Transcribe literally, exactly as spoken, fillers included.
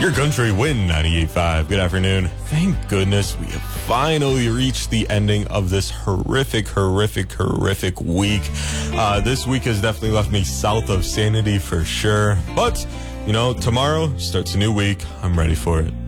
Your country win ninety-eight point five. Good afternoon. Thank goodness we have finally reached the ending of this horrific, horrific, horrific week. Uh, this week has definitely left me south of sanity for sure. But, you know, tomorrow starts a new week. I'm ready for it.